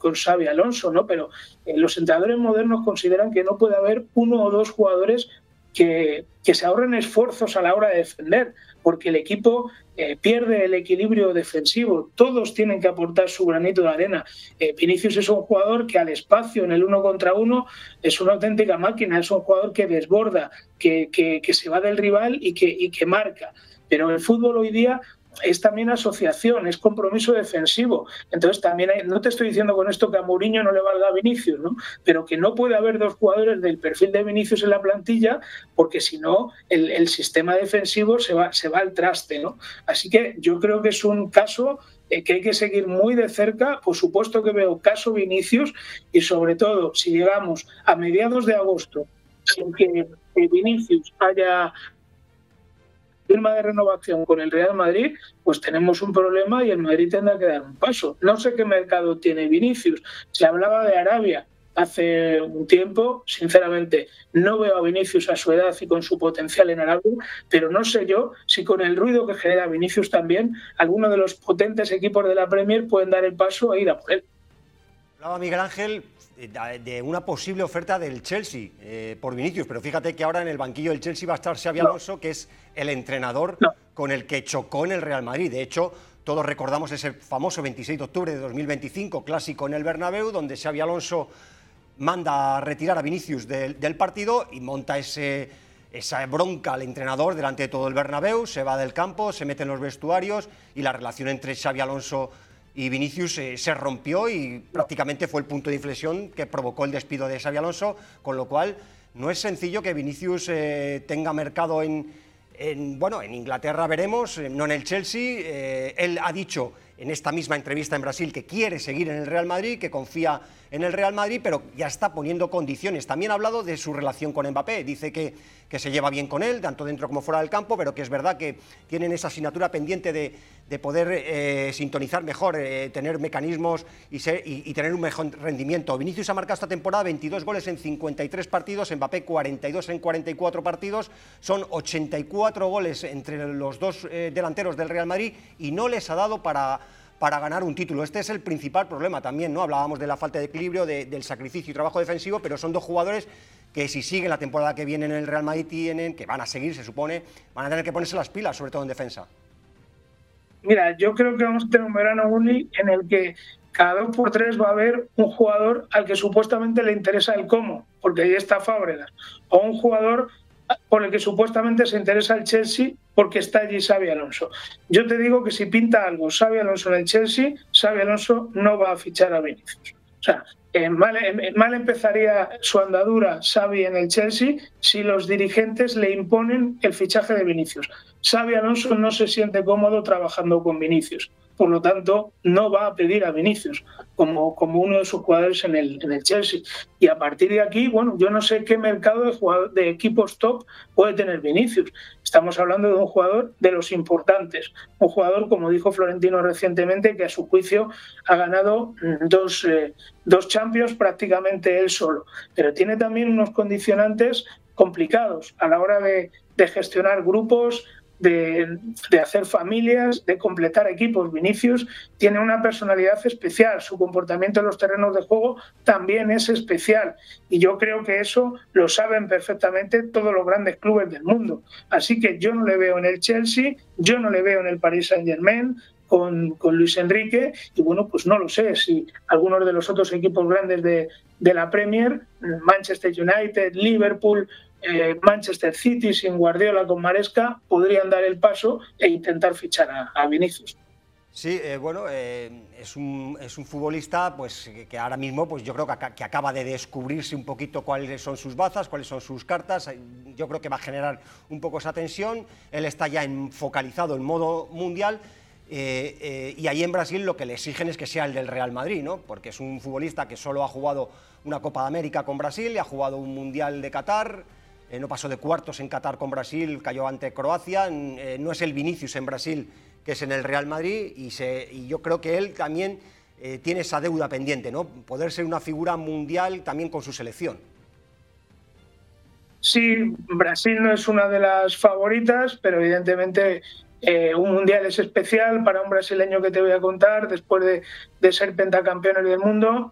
con Xabi Alonso, ¿no? Pero los entrenadores modernos consideran que no puede haber uno o dos jugadores que se ahorren esfuerzos a la hora de defender, porque el equipo pierde el equilibrio defensivo. Todos tienen que aportar su granito de arena. Vinicius es un jugador que al espacio, en el 1 contra 1, es una auténtica máquina, es un jugador que desborda, que se va del rival y que marca. Pero el fútbol hoy día es también asociación, es compromiso defensivo. Entonces también no te estoy diciendo con esto que a Mourinho no le valga a Vinicius, ¿no? Pero que no puede haber dos jugadores del perfil de Vinicius en la plantilla, porque si no el sistema defensivo se va al traste, ¿no? Así que yo creo que es un caso que hay que seguir muy de cerca. Por supuesto que veo caso Vinicius, y sobre todo si llegamos a mediados de agosto sin que Vinicius haya firma de renovación con el Real Madrid, pues tenemos un problema y el Madrid tendrá que dar un paso. No sé qué mercado tiene Vinicius. Se hablaba de Arabia hace un tiempo. Sinceramente, no veo a Vinicius a su edad y con su potencial en Arabia, pero no sé yo si con el ruido que genera Vinicius también, alguno de los potentes equipos de la Premier pueden dar el paso a ir a por él. Hablaba Miguel Ángel de una posible oferta del Chelsea por Vinicius, pero fíjate que ahora en el banquillo del Chelsea va a estar Xabi Alonso, que es el entrenador con el que chocó en el Real Madrid. De hecho, todos recordamos ese famoso 26 de octubre de 2025, clásico en el Bernabéu, donde Xabi Alonso manda a retirar a Vinicius del partido y monta esa bronca al entrenador delante de todo el Bernabéu, se va del campo, se mete en los vestuarios y la relación entre Xabi Alonso y Vinicius se rompió y prácticamente fue el punto de inflexión que provocó el despido de Xabi Alonso, con lo cual no es sencillo que Vinicius tenga mercado en Inglaterra, veremos, no en el Chelsea. Él ha dicho en esta misma entrevista en Brasil que quiere seguir en el Real Madrid, que confía en el Real Madrid, pero ya está poniendo condiciones. También ha hablado de su relación con Mbappé, dice que se lleva bien con él, tanto dentro como fuera del campo, pero que es verdad que tienen esa asignatura pendiente de poder sintonizar mejor, tener mecanismos y tener un mejor rendimiento. Vinicius ha marcado esta temporada 22 goles en 53 partidos, Mbappé 42 en 44 partidos, son 84 goles entre los dos delanteros del Real Madrid y no les ha dado para ganar un título. Este es el principal problema también, ¿no? Hablábamos de la falta de equilibrio, del sacrificio y trabajo defensivo, pero son dos jugadores que si siguen la temporada que viene en el Real Madrid que van a seguir, se supone, van a tener que ponerse las pilas, sobre todo en defensa. Mira, yo creo que vamos a tener un verano, Uli, en el que cada 2 por 3 va a haber un jugador al que supuestamente le interesa el cómo, porque ahí está Fábregas, o un jugador por el que supuestamente se interesa el Chelsea porque está allí Xabi Alonso. Yo te digo que si pinta algo Xabi Alonso en el Chelsea, Xabi Alonso no va a fichar a Vinicius. O sea, mal empezaría su andadura Xabi en el Chelsea si los dirigentes le imponen el fichaje de Vinicius. Xabi Alonso no se siente cómodo trabajando con Vinicius. Por lo tanto, no va a pedir a Vinicius como uno de sus jugadores en el Chelsea. Y a partir de aquí, bueno, yo no sé qué mercado de equipos top puede tener Vinicius. Estamos hablando de un jugador de los importantes, un jugador, como dijo Florentino recientemente, que a su juicio ha ganado dos Champions prácticamente él solo. Pero tiene también unos condicionantes complicados a la hora de gestionar grupos, de hacer familias, de completar equipos. Vinicius tiene una personalidad especial, su comportamiento en los terrenos de juego también es especial y yo creo que eso lo saben perfectamente todos los grandes clubes del mundo. Así que yo no le veo en el Chelsea, yo no le veo en el Paris Saint-Germain con Luis Enrique y bueno, pues no lo sé si algunos de los otros equipos grandes de la Premier, Manchester United, Liverpool, Manchester City sin Guardiola, con Maresca, podrían dar el paso e intentar fichar a Vinicius. Sí, es un futbolista pues, que ahora mismo pues, yo creo que acaba de descubrirse un poquito cuáles son sus bazas, cuáles son sus cartas. Yo creo que va a generar un poco esa tensión. Él está ya focalizado en modo mundial. Y ahí en Brasil lo que le exigen es que sea el del Real Madrid, ¿no? Porque es un futbolista que solo ha jugado una Copa de América con Brasil y ha jugado un Mundial de Qatar. No pasó de cuartos en Qatar con Brasil, cayó ante Croacia. No es el Vinicius en Brasil que es en el Real Madrid y yo creo que él también tiene esa deuda pendiente, ¿no? Poder ser una figura mundial también con su selección. Sí, Brasil no es una de las favoritas, pero evidentemente un mundial es especial para un brasileño que te voy a contar, después de ser pentacampeones del mundo.